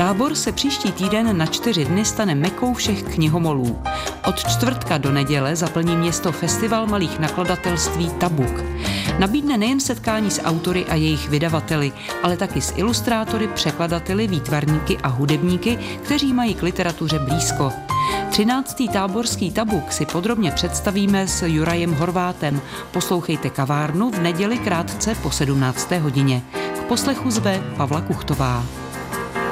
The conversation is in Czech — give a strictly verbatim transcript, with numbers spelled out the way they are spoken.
Tábor se příští týden na čtyři dny stane mekou všech knihomolů. Od čtvrtka do neděle zaplní město festival malých nakladatelství Tabuk. Nabídne nejen setkání s autory a jejich vydavateli, ale taky s ilustrátory, překladateli, výtvarníky a hudebníky, kteří mají k literatuře blízko. třináctý táborský Tabuk si podrobně představíme s Jurajem Horvátem. Poslouchejte Kavárnu v neděli krátce po sedmnácté hodině. K poslechu zve Pavla Kuchtová.